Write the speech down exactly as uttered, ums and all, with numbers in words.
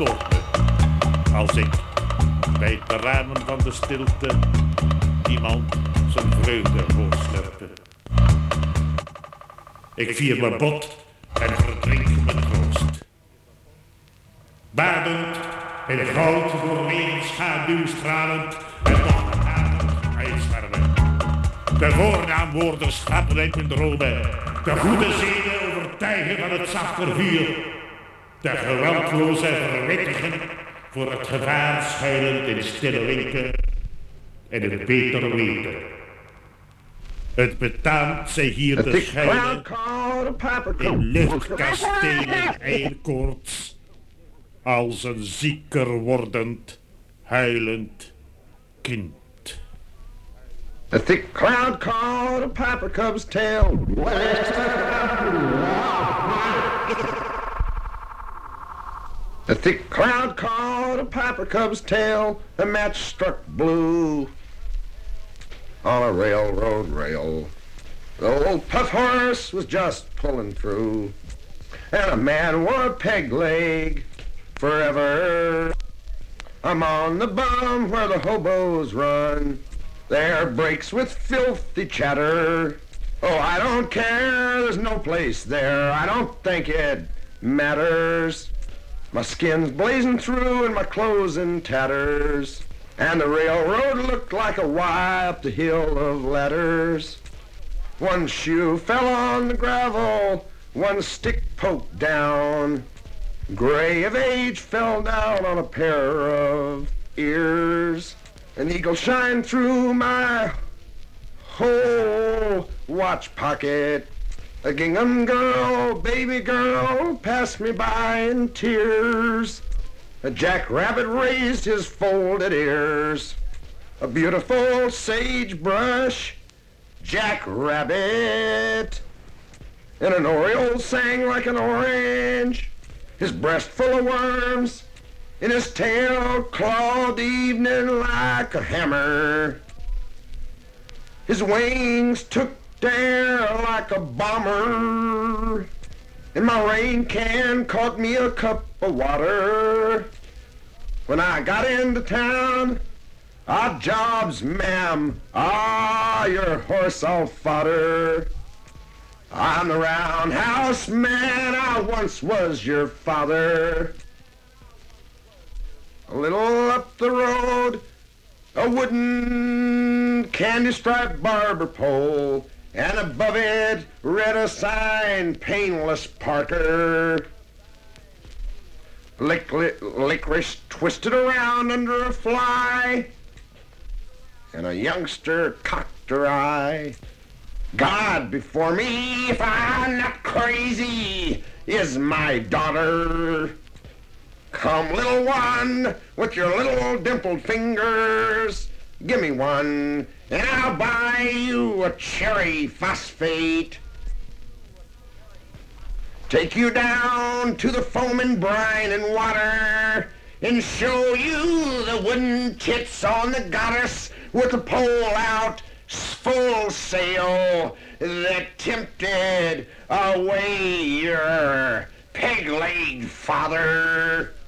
stoort me als ik bij het ramen van de stilte iemand zijn vreugde hoor slurpen. Ik vier mijn bot en verdrink mijn troost. Badend in het goud door levensschaduw stralend en nog met adem uitzwerven. De voornaamwoorden schrappen uit mijn dromen. De goede zeden overtuigen van het zachter vuur. De geweldloze verwittigen voor het gevaar schuilend in stille winken en in het beter weten. Het betaamt zich hier te schuilen in luchtkastelen eierkoorts als een zieker wordend, huilend kind. A thick cloud called a piper cub's tail. A thick cloud called a piper cub's tail. A match struck blue on a railroad rail. The old puff horse was just pulling through, and a man wore a peg leg forever. I'm on the bum where the hobos run. Their breaks with filthy chatter. Oh, I don't care, there's no place there. I don't think it matters. My skin's blazing through and my clothes in tatters. And the railroad looked like a Y up the hill of ladders. One shoe fell on the gravel, one stick poked down. Gray of age fell down on a pair of ears. An eagle shined through my whole watch pocket. A gingham girl, baby girl, passed me by in tears. A jackrabbit raised his folded ears. A beautiful sagebrush jackrabbit. And an oriole sang like an orange, his breast full of worms. In his tail clawed the evening like a hammer. His wings took the air like a bomber. And my rain can caught me a cup of water. When I got into town, odd jobs, ma'am. Ah, your horse all fodder. I'm the roundhouse man, I once was your father. A little up the road, a wooden candy-striped barber pole, and above it read a sign, Painless Parker. Lic- licorice twisted around under a fly, and a youngster cocked her eye. God before me, if I'm not crazy, is my daughter. Come, little one, with your little dimpled fingers, give me one, and I'll buy you a cherry phosphate. Take you down to the foaming brine and water, and show you the wooden tits on the goddess with the pole out, full sail, that tempted away your peg-legged father.